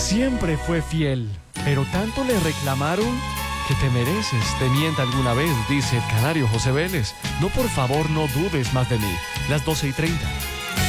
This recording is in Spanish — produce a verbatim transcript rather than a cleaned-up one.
Siempre fue fiel, pero tanto le reclamaron que te mereces, te mienta alguna vez, dice el canario José Vélez. No, por favor, no dudes más de mí. Las doce y treinta.